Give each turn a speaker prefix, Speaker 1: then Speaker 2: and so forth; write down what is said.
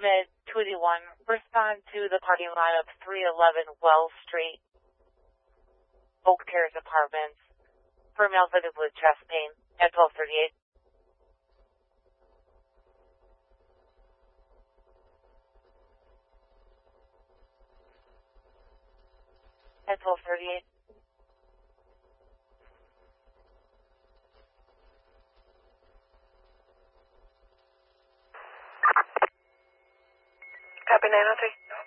Speaker 1: Mid 21, respond to the parking lot of 311 Wells Street, Oak Terrace Apartments, for male visited with chest pain at 1238. At 1238.
Speaker 2: Copy 903.